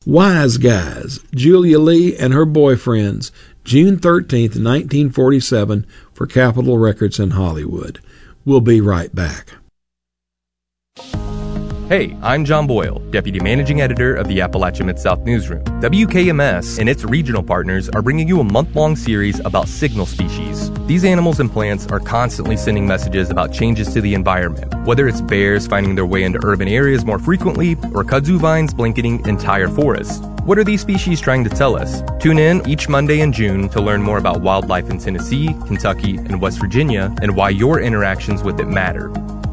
Wise Guys, Julia Lee and Her Boyfriends, June 13th, 1947, for Capitol Records in Hollywood. We'll be right back. Hey, I'm John Boyle, Deputy Managing Editor of the Appalachia Mid-South Newsroom. WKMS and its regional partners are bringing you a month-long series about signal species. These animals and plants are constantly sending messages about changes to the environment, whether it's bears finding their way into urban areas more frequently or kudzu vines blanketing entire forests. What are these species trying to tell us? Tune in each Monday in June to learn more about wildlife in Tennessee, Kentucky, and West Virginia and why your interactions with it matter.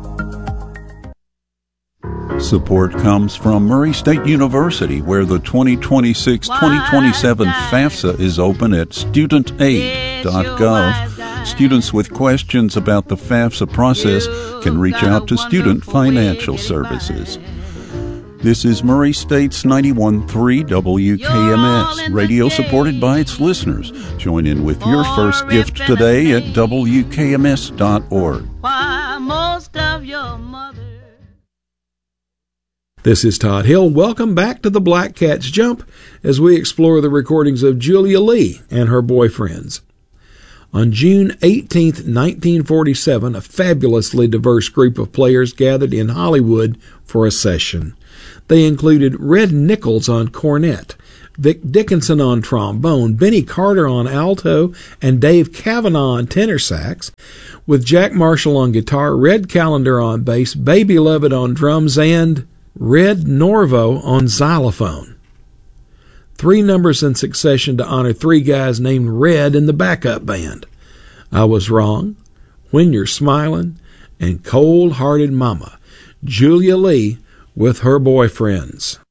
Support comes from Murray State University, where the 2026-2027 FAFSA is open at studentaid.gov. Students with questions about the FAFSA process can reach out to Student Financial Services. This is Murray State's 91.3 WKMS, radio supported by its listeners. Join in with your first gift today at WKMS.org. This is Todd Hill. Welcome back to the Black Cats Jump as we explore the recordings of Julia Lee and Her Boyfriends. On June 18, 1947, a fabulously diverse group of players gathered in Hollywood for a session. They included Red Nichols on cornet, Vic Dickinson on trombone, Benny Carter on alto, and Dave Cavanaugh on tenor sax, with Jack Marshall on guitar, Red Callender on bass, Baby Lovett on drums, and Red Norvo on xylophone. 3 numbers in succession to honor 3 guys named Red in the backup band. I Was Wrong, When You're Smiling, and Cold Hearted Mama. Julia Lee with Her Boyfriends.